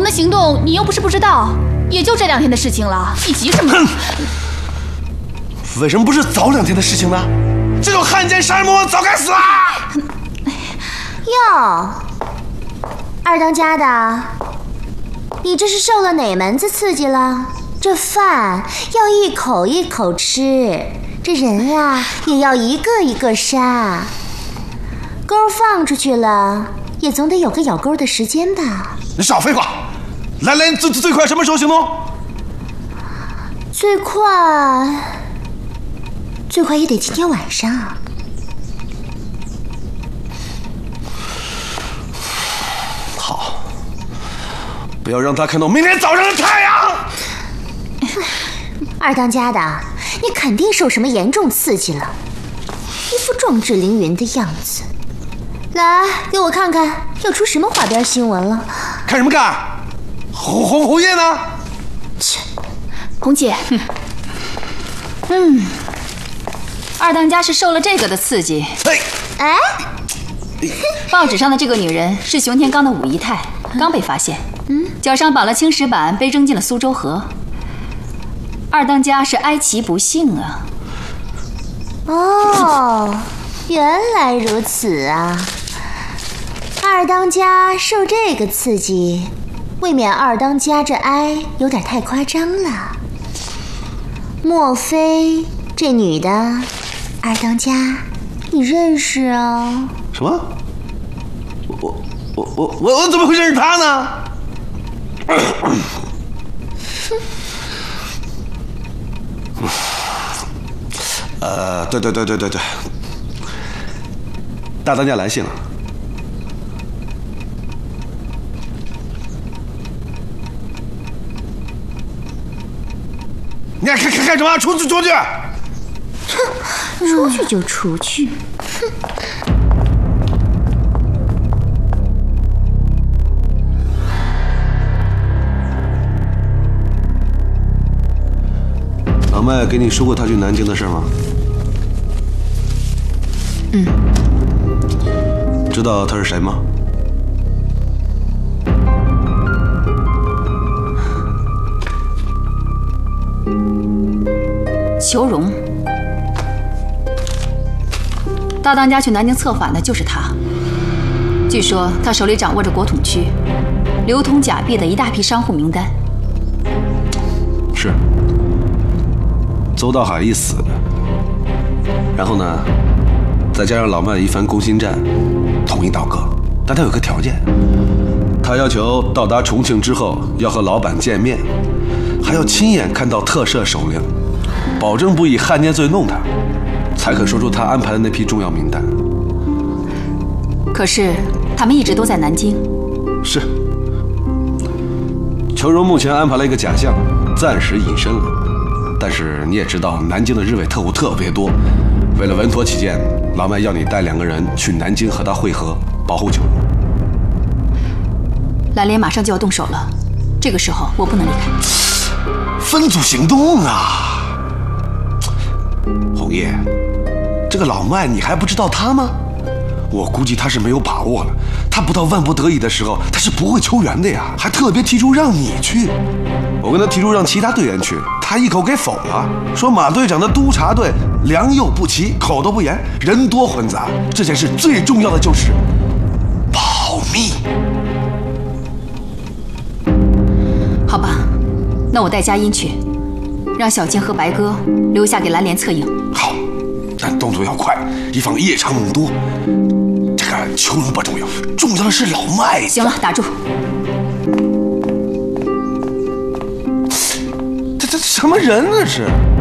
么行动你又不是不知道，也就这2天的事情了，你急什么？ 为什么不是早2天的事情呢？这种汉奸杀人魔王早该死啊！ 哟，二当家的，你这是受了哪门子刺激了？这饭要一口一口吃，这人啊也要一个一个杀。钩放出去了，也总得有个咬钩的时间吧？ 你少废话！兰莲最快什么时候行动？ 最快也得今天晚上。 好，不要让他看到明天早上的太阳。 二当家的，你肯定受什么严重刺激了，一副壮志凌云的样子。来，给我看看又出什么花边新闻了。 看什么看？红叶呢？ 切， 红姐，二当家是受了这个的刺激。 哎， 报纸上的这个女人是熊天刚的五姨太，刚被发现，脚上绑了青石板，被扔进了苏州河。二当家是哀其不幸啊。 哦，原来如此啊！二当家受这个刺激，未免二当家这哀有点太夸张了。莫非这女的，二当家你认识啊？ 什么？我怎么会认识她呢？对，大当家来信了。你还看什么？出去！ 出去就出去。 老麦给你说过他去南京的事吗？知道他是谁吗？ 裘荣，大当家去南京策反的就是他。据说他手里掌握着国统区流通假币的一大批商户名单。 是。邹道海一死，然后呢，再加上老麦一番攻心战，统一倒戈。但他有个条件，他要求到达重庆之后要和老板见面，还要亲眼看到特赦首领，保证不以汉奸罪弄他，才可说出他安排的那批重要名单。 可是他们一直都在南京。 是。裘荣目前安排了一个假象，暂时隐身了。但是你也知道，南京的日伪特务特别多，为了稳妥起见，老麦要你带2个人去南京和他会合，保护裘荣。 蓝莲马上就要动手了，这个时候我不能离开。 分组行动啊！红叶，这个老麦你还不知道他吗？我估计他是没有把握了，他不到万不得已的时候，他是不会求援的呀，还特别提出让你去。我跟他提出让其他队员去，他一口给否了，说马队长的督察队良莠不齐，口都不严，人多混杂，这件事最重要的就是保密。 好吧，那我带佳音去，让小静和白鸽留下给蓝莲策应。 好，但动作要快，以防夜长梦多。这个裘荣不重要，重要的是老麦。 行了，打住。 这什么人啊这？